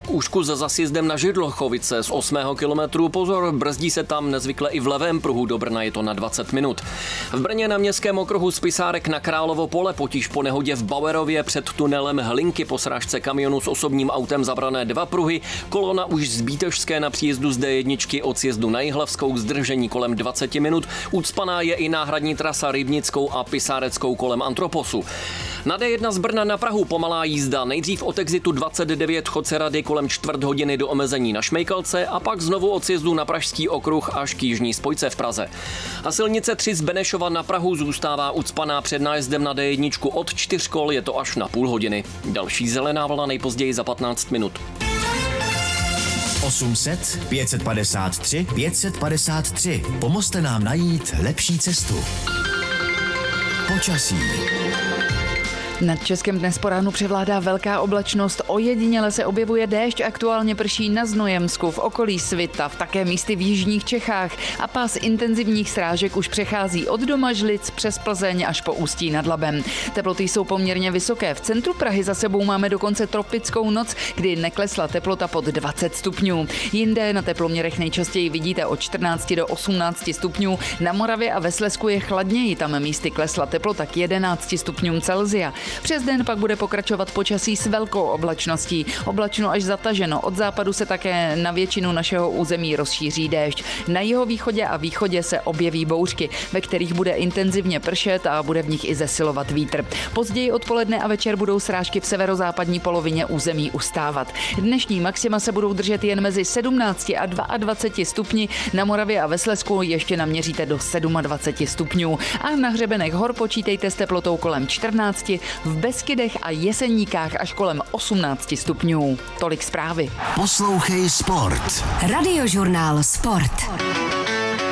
Už kus za sjezdem na Židlochovice z 8. kilometru. Pozor, brzdí se tam nezvykle i v levém pruhu, do Brna je to na 20 minut. V Brně na městském okruhu z Pisárek na Královo pole potíž po nehodě v Bauerově před tunelem Hlinky po srážce kamionu s osobním autem zabrané 2 pruhy. Kolona už z Bítežské na příjezdu z D1 od sjezdu na Jihlavskou, zdržení kolem 20 minut. Ucpaná je i náhradní trasa Rybnickou a Pisáreckou kolem Antroposu. Na D1 z Brna na Prahu pomalá jízda. Nejdřív od exitu 29 Chodce Rady kolem čtvrt hodiny do omezení na Šmejkalce a pak znovu od sjezdu na Pražský okruh až k jižní spojce v Praze. A silnice 3 z Benešova na Prahu zůstává ucpaná před nájezdem na D1 od 4 kol, je to až na půl hodiny. Další zelená vlna nejpozději za 15 minut. 800 553 553. Pomozte nám najít lepší cestu. Počasí. Nad Českem dnes po ránu převládá velká oblačnost, ojediněle se objevuje déšť, aktuálně prší na Znojemsku, v okolí Svitav, také místy v jižních Čechách a pás intenzivních srážek už přechází od Domažlic přes Plzeň až po Ústí nad Labem. Teploty jsou poměrně vysoké, v centru Prahy za sebou máme dokonce tropickou noc, kdy neklesla teplota pod 20 stupňů. Jinde na teploměrech nejčastěji vidíte od 14 do 18 stupňů, na Moravě a ve Slezsku je chladněji, tam místy klesla teplota k 11 stupňům Celsia. Přes den pak bude pokračovat počasí s velkou oblačností. Oblačno až zataženo. Od západu se také na většinu našeho území rozšíří déšť. Na jihovýchodě a východě se objeví bouřky, ve kterých bude intenzivně pršet a bude v nich i zesilovat vítr. Později odpoledne a večer budou srážky v severozápadní polovině území ustávat. Dnešní maxima se budou držet jen mezi 17 a 22 stupni. Na Moravě a ve Slezsku ještě naměříte do 27 stupňů. A na hřebenech hor počítejte s teplotou kolem 14, v Beskydech a Jeseníkách až kolem 18 stupňů. Tolik zprávy. Poslouchej Sport. Radiožurnál Sport.